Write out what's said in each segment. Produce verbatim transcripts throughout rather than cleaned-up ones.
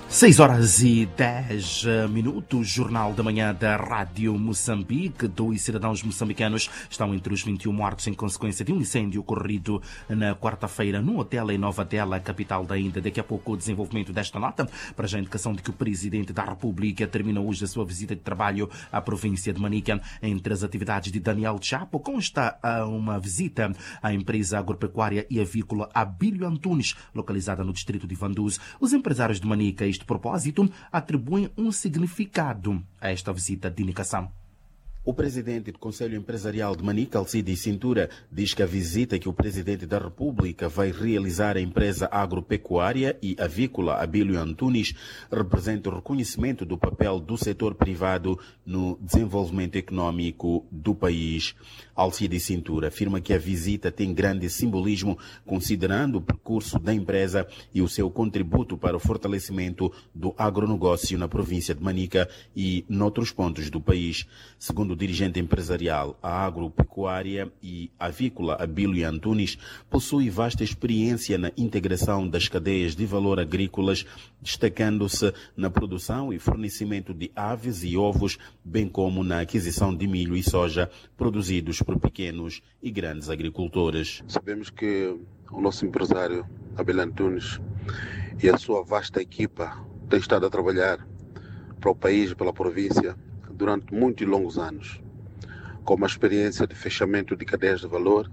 seis horas e dez minutos, Jornal da Manhã da Rádio Moçambique. Dois cidadãos moçambicanos estão entre os vinte e um mortos em consequência de um incêndio ocorrido na quarta-feira num hotel em Nova Delhi, capital da Índia. Daqui a pouco o desenvolvimento desta nota, para já a indicação de que o Presidente da República termina hoje a sua visita de trabalho à província de Manica. Entre as atividades de Daniel Chapo consta uma visita à empresa agropecuária e avícola Abílio Antunes, localizada no distrito de Vanduz. Os empresários de Manica, este propósito, atribuem um significado a esta visita de indicação. O presidente do Conselho Empresarial de Manica, Alcides Cintura, diz que a visita que o Presidente da República vai realizar à empresa agropecuária e avícola Abílio Antunes representa o reconhecimento do papel do setor privado no desenvolvimento econômico do país. Alcides Cintura afirma que a visita tem grande simbolismo, considerando o percurso da empresa e o seu contributo para o fortalecimento do agronegócio na província de Manica e noutros pontos do país. Segundo o dirigente empresarial, a agropecuária e avícola Abílio Antunes possui vasta experiência na integração das cadeias de valor agrícolas, destacando-se na produção e fornecimento de aves e ovos, bem como na aquisição de milho e soja produzidos por pequenos e grandes agricultores. Sabemos que o nosso empresário Abílio Antunes e a sua vasta equipa têm estado a trabalhar para o país e pela província durante muitos e longos anos, com uma experiência de fechamento de cadeias de valor,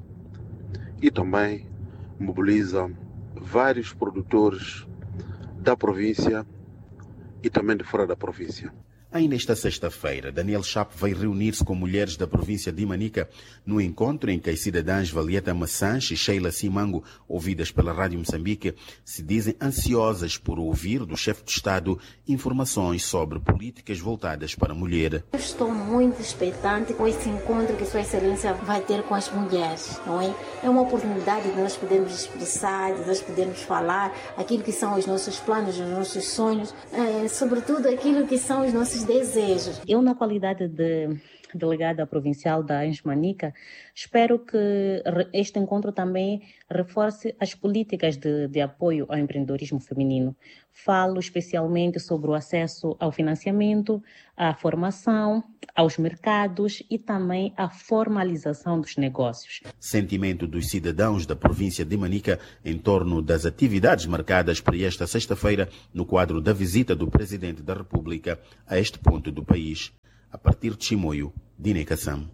e também mobiliza vários produtores da província e também de fora da província. Ainda esta sexta-feira, Daniel Chapo vai reunir-se com mulheres da província de Manica no encontro em que as cidadãs Valieta Massanche e Sheila Simango, ouvidas pela Rádio Moçambique, se dizem ansiosas por ouvir do chefe de Estado informações sobre políticas voltadas para a mulher. Eu estou muito expectante com esse encontro que Sua Excelência vai ter com as mulheres, não é? É uma oportunidade de nós podermos expressar, de nós podermos falar aquilo que são os nossos planos, os nossos sonhos, é, sobretudo aquilo que são os nossos desejos. Eu, na qualidade de delegada provincial da A N S Manica, espero que este encontro também reforce as políticas de, de apoio ao empreendedorismo feminino. Falo especialmente sobre o acesso ao financiamento, à formação, aos mercados e também à formalização dos negócios. Sentimento dos cidadãos da província de Manica em torno das atividades marcadas para esta sexta-feira no quadro da visita do Presidente da República a este ponto do país. A partir de Chimoio, Dine Kassam.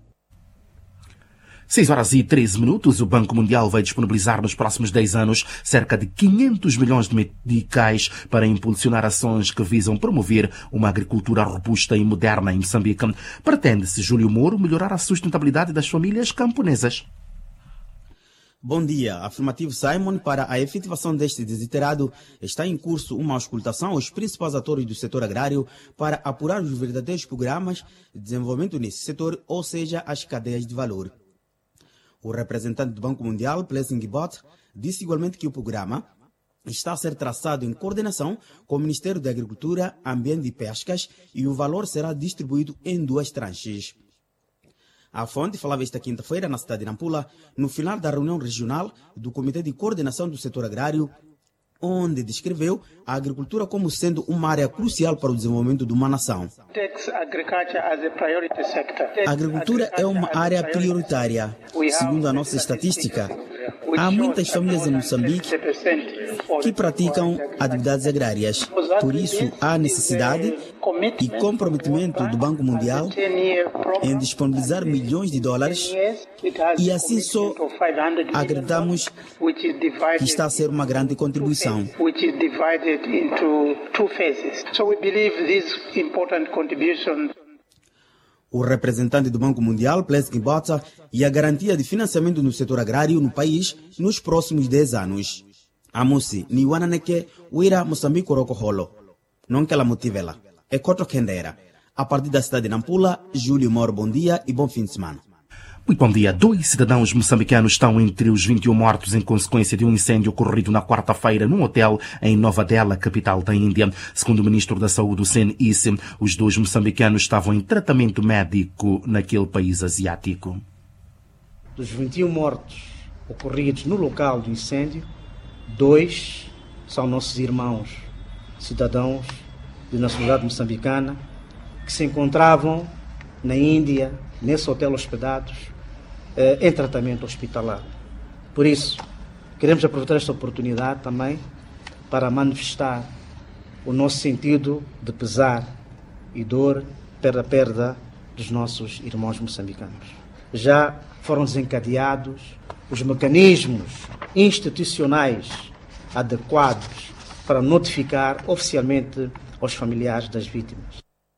seis horas e treze minutos, o Banco Mundial vai disponibilizar nos próximos dez anos cerca de quinhentos milhões de meticais para impulsionar ações que visam promover uma agricultura robusta e moderna em Moçambique. Pretende-se, Júlio Moro, melhorar a sustentabilidade das famílias camponesas. Bom dia. Afirmativo Simon. Para a efetivação deste desiderado, está em curso uma auscultação aos principais atores do setor agrário para apurar os verdadeiros programas de desenvolvimento nesse setor, ou seja, as cadeias de valor. O representante do Banco Mundial, Blessing Bott, disse igualmente que o programa está a ser traçado em coordenação com o Ministério da Agricultura, Ambiente e Pescas e o valor será distribuído em duas tranches. A fonte falava esta quinta-feira na cidade de Nampula, no final da reunião regional do Comitê de Coordenação do Setor Agrário, onde descreveu a agricultura como sendo uma área crucial para o desenvolvimento de uma nação. A agricultura é uma área prioritária. Segundo a nossa estatística, há muitas famílias em Moçambique que praticam atividades agrárias. Por isso, há necessidade e comprometimento do Banco Mundial em disponibilizar milhões de dólares e assim só acreditamos que está a ser uma grande contribuição. O representante do Banco Mundial, Blessing Bota, e a garantia de financiamento no setor agrário no país nos próximos dez anos. Amusi, Niwananeke, Uira, Moçambique, Rocoholo. Não que ela motive ela. É Coto Kendera. A partir da cidade de Nampula, Júlio Moro, bom dia e bom fim de semana. Muito bom dia. Dois cidadãos moçambicanos estão entre os vinte e um mortos em consequência de um incêndio ocorrido na quarta-feira num hotel em Nova Delhi, capital da Índia. Segundo o ministro da Saúde, Hussein Isse, os dois moçambicanos estavam em tratamento médico naquele país asiático. Dos vinte e um mortos ocorridos no local do incêndio, dois são nossos irmãos cidadãos de nacionalidade moçambicana que se encontravam na Índia, nesse hotel hospedados, eh, em tratamento hospitalar. Por isso, queremos aproveitar esta oportunidade também para manifestar o nosso sentido de pesar e dor pela perda dos nossos irmãos moçambicanos. Já foram desencadeados os mecanismos institucionais adequados para notificar oficialmente aos familiares das vítimas.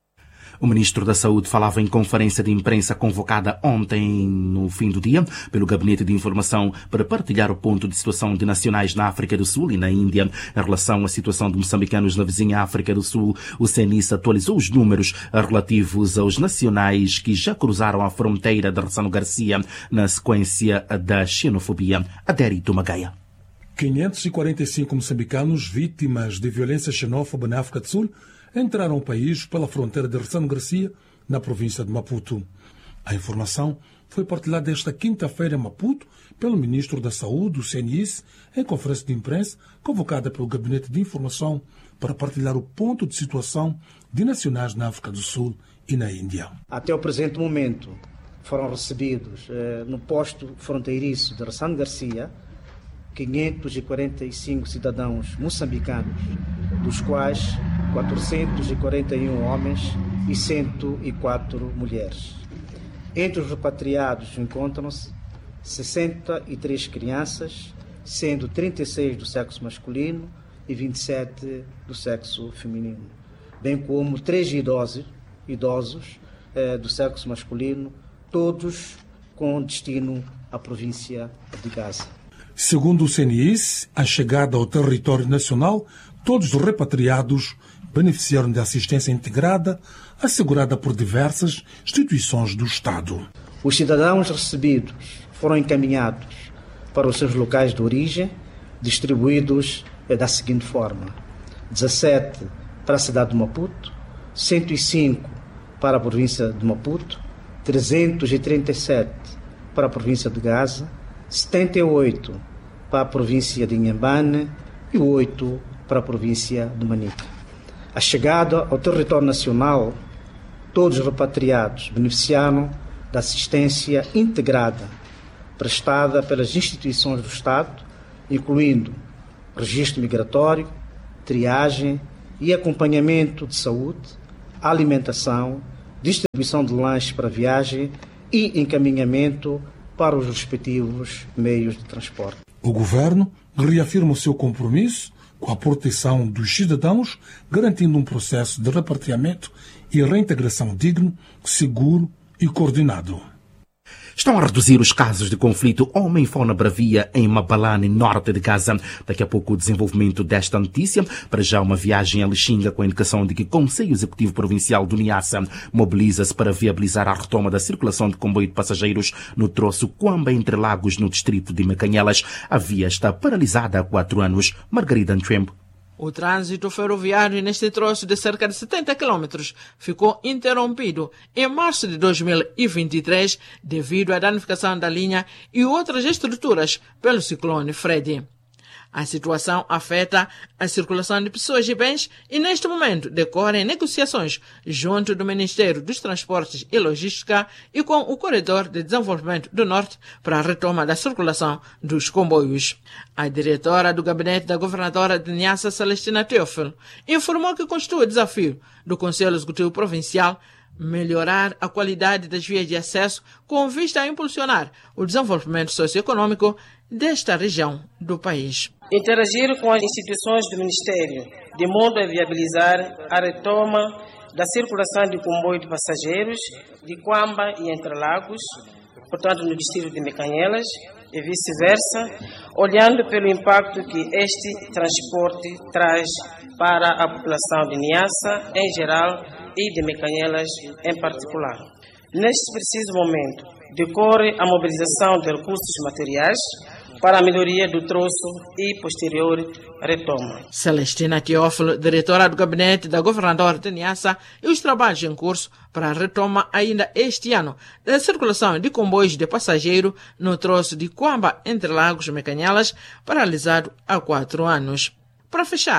O ministro da Saúde falava em conferência de imprensa convocada ontem, no fim do dia, pelo Gabinete de Informação para partilhar o ponto de situação de nacionais na África do Sul e na Índia. Em relação à situação de moçambicanos na vizinha África do Sul, o C N I S atualizou os números relativos aos nacionais que já cruzaram a fronteira de Ressano Garcia na sequência da xenofobia. Adérito Magaia. quinhentos e quarenta e cinco moçambicanos vítimas de violência xenófoba na África do Sul entraram ao país pela fronteira de Ressano Garcia, na província de Maputo. A informação foi partilhada esta quinta-feira em Maputo pelo ministro da Saúde, do C N I S, em conferência de imprensa convocada pelo Gabinete de Informação para partilhar o ponto de situação de nacionais na África do Sul e na Índia. Até o presente momento foram recebidos eh, no posto fronteiriço de Ressano Garcia quinhentos e quarenta e cinco cidadãos moçambicanos, dos quais quatrocentos e quarenta e um homens e cento e quatro mulheres. Entre os repatriados encontram-se sessenta e três crianças, sendo trinta e seis do sexo masculino e vinte e sete do sexo feminino, bem como três idosos, idosos eh, do sexo masculino, todos com destino à província de Gaza. Segundo o C N I S, a chegada ao território nacional, todos os repatriados beneficiaram de assistência integrada assegurada por diversas instituições do Estado. Os cidadãos recebidos foram encaminhados para os seus locais de origem, distribuídos da seguinte forma: dezassete para a cidade de Maputo, cento e cinco para a província de Maputo, trezentos e trinta e sete para a província de Gaza, setenta e oito para a província de Inhambane e oito para a província de Manica. A chegada ao território nacional, todos os repatriados beneficiaram da assistência integrada prestada pelas instituições do Estado, incluindo registro migratório, triagem e acompanhamento de saúde, alimentação, distribuição de lanches para viagem e encaminhamento para os respectivos meios de transporte. O governo reafirma o seu compromisso com a proteção dos cidadãos, garantindo um processo de repatriamento e reintegração digno, seguro e coordenado. Estão a reduzir os casos de conflito homem-fauna bravia em Mabalane, norte de Gaza. Daqui a pouco o desenvolvimento desta notícia. Para já uma viagem a Lixinga com a indicação de que o Conselho Executivo Provincial do Niassa mobiliza-se para viabilizar a retoma da circulação de comboio de passageiros no troço Quamba entre Lagos, no distrito de Mecanhelas. A via está paralisada há quatro anos. Margarida Antrembo. O trânsito ferroviário neste troço de cerca de setenta quilômetros ficou interrompido em março de dois mil e vinte e três devido à danificação da linha e outras estruturas pelo ciclone Freddy. A situação afeta a circulação de pessoas e bens e, neste momento, decorrem negociações junto do Ministério dos Transportes e Logística e com o Corredor de Desenvolvimento do Norte para a retoma da circulação dos comboios. A diretora do gabinete da governadora de Niassa, Celestina Teófilo, informou que constitui o desafio do Conselho Executivo Provincial melhorar a qualidade das vias de acesso com vista a impulsionar o desenvolvimento socioeconômico desta região do país. Interagir com as instituições do Ministério, de modo a viabilizar a retoma da circulação de comboio de passageiros de Quamba e Entre Lagos, portanto no distrito de Mecanhelas, e vice-versa, olhando pelo impacto que este transporte traz para a população de Niassa em geral e de Mecanhelas em particular. Neste preciso momento, decorre a mobilização de recursos materiais para a melhoria do troço e posterior retoma. Celestina Teófilo, diretora do gabinete da governadora de Niassa, e os trabalhos em curso para a retoma ainda este ano da circulação de comboios de passageiro no troço de Quamba entre Lagos e Mecanhelas, paralisado há quatro anos. Para fechar,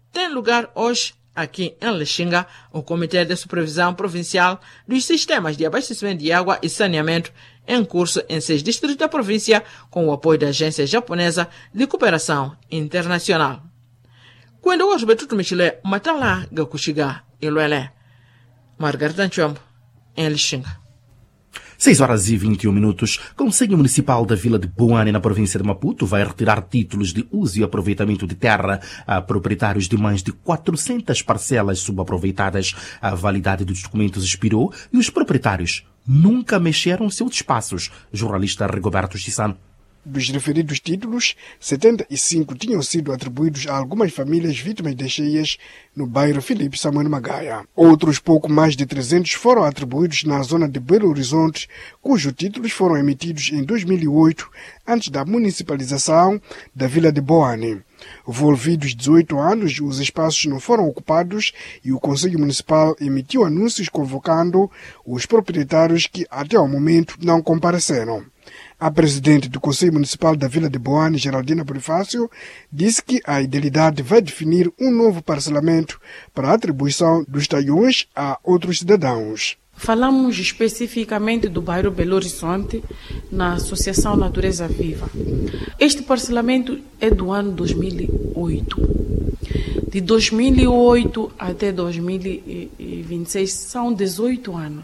tem lugar hoje aqui em Lixinga o Comitê de Supervisão Provincial dos Sistemas de Abastecimento de Água e Saneamento em curso em seis distritos da província com o apoio da Agência Japonesa de Cooperação Internacional. Quando hoje Betuto Michele Matala Gakushiga Iluele, Margarida Nchombo, em Lixinga. seis horas e vinte e um minutos. Conselho Municipal da Vila de Boane, na província de Maputo, vai retirar títulos de uso e aproveitamento de terra a proprietários de mais de quatrocentas parcelas subaproveitadas. A validade dos documentos expirou e os proprietários nunca mexeram seus espaços. Jornalista Rigoberto Chissano. Dos referidos títulos, setenta e cinco tinham sido atribuídos a algumas famílias vítimas de cheias no bairro Filipe Samuel Magaia. Outros pouco mais de trezentos foram atribuídos na zona de Belo Horizonte, cujos títulos foram emitidos em dois mil e oito, antes da municipalização da Vila de Boane. Envolvidos dezoito anos, os espaços não foram ocupados e o Conselho Municipal emitiu anúncios convocando os proprietários que até ao momento não compareceram. A presidente do Conselho Municipal da Vila de Boane, Geraldina Bonifácio, disse que a idealidade vai definir um novo parcelamento para a atribuição dos talhões a outros cidadãos. Falamos especificamente do bairro Belo Horizonte, na Associação Natureza Viva. Este parcelamento é do ano dois mil e oito. De dois mil e oito até dois mil e vinte e seis são dezoito anos.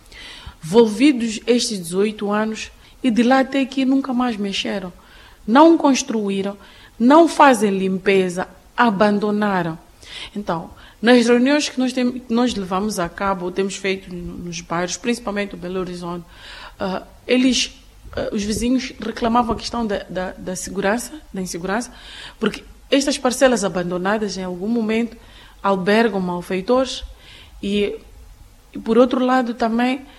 Envolvidos estes dezoito anos, e de lá até aqui nunca mais mexeram. Não construíram, não fazem limpeza, abandonaram. Então, nas reuniões que nós, tem, que nós levamos a cabo, temos feito nos bairros, principalmente o Belo Horizonte, uh, eles, uh, os vizinhos reclamavam a questão da, da, da segurança, da insegurança, porque estas parcelas abandonadas, em algum momento, albergam malfeitores e, e por outro lado, também uh,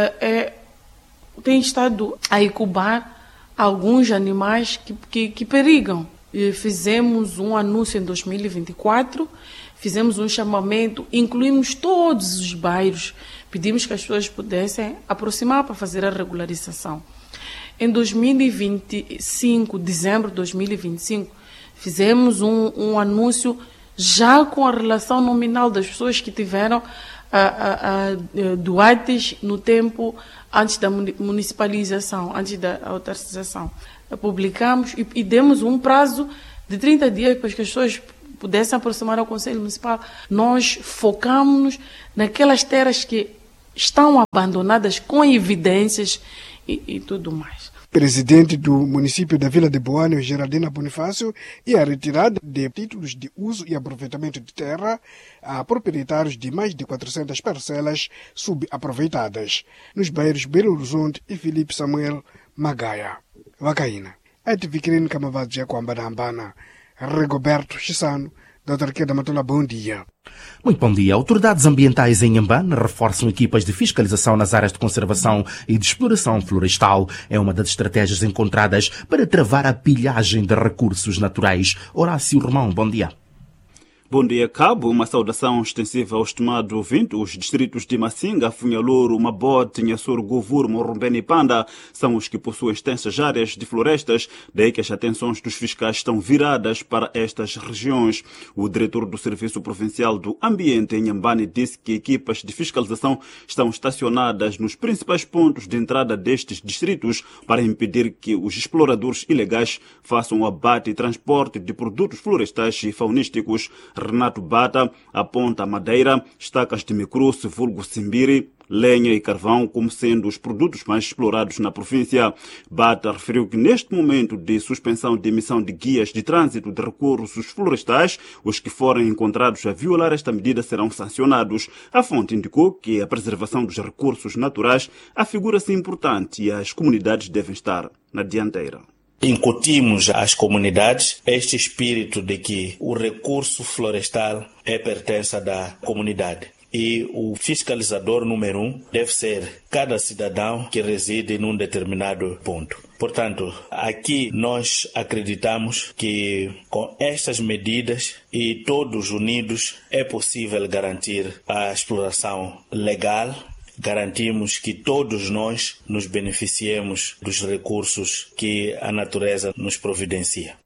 é tem estado a incubar alguns animais que, que, que perigam. E fizemos um anúncio em dois mil e vinte e quatro, fizemos um chamamento, incluímos todos os bairros, pedimos que as pessoas pudessem aproximar para fazer a regularização. Em dois mil e vinte e cinco, dezembro de dois mil e vinte e cinco, fizemos um, um anúncio já com a relação nominal das pessoas que tiveram a, a, a, doates no tempo antes da municipalização, antes da autarcização. Publicamos e, e demos um prazo de trinta dias para que as pessoas pudessem aproximar ao Conselho Municipal. Nós focamos naquelas terras que estão abandonadas com evidências e, e tudo mais. Presidente do município da Vila de Boane, Geraldina Bonifácio, e a retirada de títulos de uso e aproveitamento de terra a proprietários de mais de quatrocentas parcelas subaproveitadas nos bairros Belo Horizonte e Filipe Samuel Magaia. Vacaína. A T V Crino Camavadja Kwambadambana. Rigoberto Chissano, doutor Queda Matola, bom dia. Muito bom dia. Autoridades ambientais em Inhambane reforçam equipas de fiscalização nas áreas de conservação e de exploração florestal. É uma das estratégias encontradas para travar a pilhagem de recursos naturais. Horácio Romão, bom dia. Bom dia, Cabo. Uma saudação extensiva ao estimado ouvinte. Os distritos de Massinga, Funhalouro, Mabote, Nhassoro, Govur, Morrombene e Panda são os que possuem extensas áreas de florestas, daí que as atenções dos fiscais estão viradas para estas regiões. O diretor do Serviço Provincial do Ambiente em Inhambane disse que equipas de fiscalização estão estacionadas nos principais pontos de entrada destes distritos para impedir que os exploradores ilegais façam o abate e transporte de produtos florestais e faunísticos. Renato Bata aponta madeira, estacas de micruce, vulgo simbiri, lenha e carvão como sendo os produtos mais explorados na província. Bata referiu que neste momento de suspensão de emissão de guias de trânsito de recursos florestais, os que forem encontrados a violar esta medida serão sancionados. A fonte indicou que a preservação dos recursos naturais afigura-se importante e as comunidades devem estar na dianteira. Incutimos às comunidades este espírito de que o recurso florestal é pertença da comunidade. E o fiscalizador número um deve ser cada cidadão que reside num determinado ponto. Portanto, aqui nós acreditamos que com estas medidas e todos unidos é possível garantir a exploração legal. Garantimos que todos nós nos beneficiemos dos recursos que a natureza nos providencia.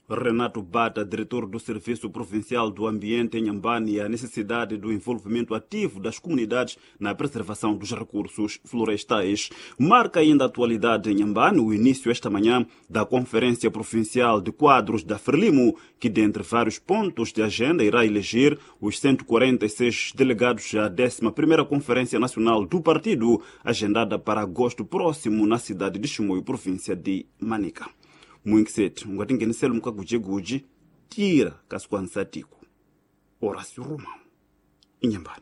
Renato Bata, diretor do Serviço Provincial do Ambiente em Inhambane, e a necessidade do envolvimento ativo das comunidades na preservação dos recursos florestais. Marca ainda a atualidade em Inhambane o início esta manhã da Conferência Provincial de Quadros da Frelimo, que dentre vários pontos de agenda irá eleger os cento e quarenta e seis delegados à décima primeira Conferência Nacional do Partido, agendada para agosto próximo na cidade de Chimoio, província de Manica. Muinkset, ngatingenisela mukagujeguji, tira kasquansatico. Horácio Romão, Inhambane.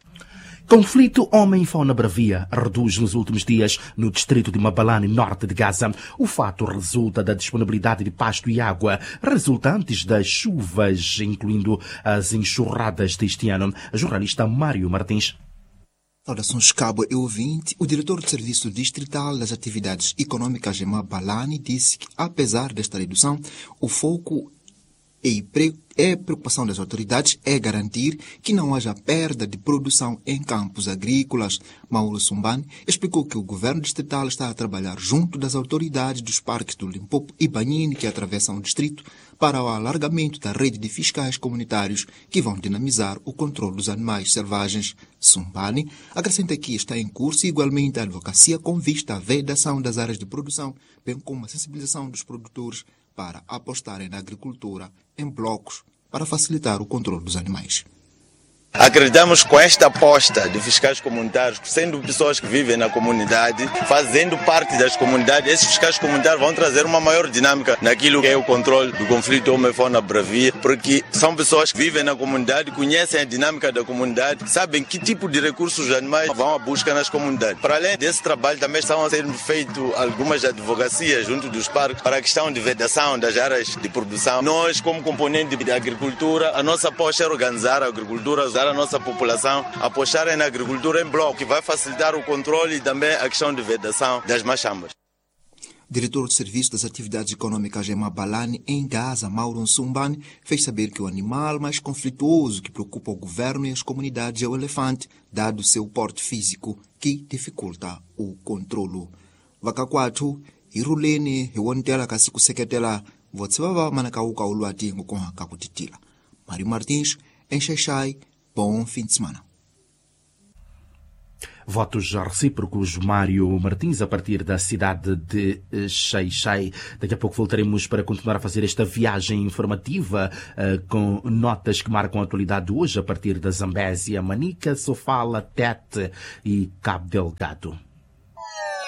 Conflito homem-fauna bravia reduz nos últimos dias no distrito de Mabalane, norte de Gaza. O fato resulta da disponibilidade de pasto e água resultantes das chuvas, incluindo as enxurradas deste ano. A jornalista Mário Martins. Saudações, cabo e ouvinte. O diretor do Serviço Distrital das Atividades Econômicas de Mabalane disse que, apesar desta redução, o foco e a preocupação das autoridades é garantir que não haja perda de produção em campos agrícolas. Mauro Sumbane explicou que o governo distrital está a trabalhar junto das autoridades dos parques do Limpopo e Banhine, que atravessam o distrito, para o alargamento da rede de fiscais comunitários que vão dinamizar o controle dos animais selvagens. Sumbane acrescenta que está em curso igualmente a advocacia com vista à vedação das áreas de produção, bem como a sensibilização dos produtores para apostarem na agricultura em blocos para facilitar o controle dos animais. Acreditamos com esta aposta de fiscais comunitários, sendo pessoas que vivem na comunidade, fazendo parte das comunidades, esses fiscais comunitários vão trazer uma maior dinâmica naquilo que é o controle do conflito homem-fauna bravia, porque são pessoas que vivem na comunidade, conhecem a dinâmica da comunidade, sabem que tipo de recursos os animais vão à busca nas comunidades. Para além desse trabalho, também estão a ser feitas algumas advocacias junto dos parques para a questão de vedação das áreas de produção. Nós, como componente da agricultura, a nossa aposta é organizar a agricultura, usar a nossa população a apostarem na agricultura em bloco, que vai facilitar o controle e também a questão de vedação das machambas. Diretor do Serviço das Atividades Econômicas em Mabalane, em Gaza, Mauro Sumbane, fez saber que o animal mais conflituoso que preocupa o governo e as comunidades é o elefante, dado seu porte físico que dificulta o controlo. Vakakwatu, irulene, hewantela kasikuseketela, votsibaba manakauka uluatingo com a kakutitila. Mário Martins, em Xaixai. Bom fim de semana. Votos recíprocos, Mário Martins, a partir da cidade de Xaixai. Daqui a pouco voltaremos para continuar a fazer esta viagem informativa uh, com notas que marcam a atualidade hoje a partir da Zambésia, Manica, Sofala, Tete e Cabo Delgado.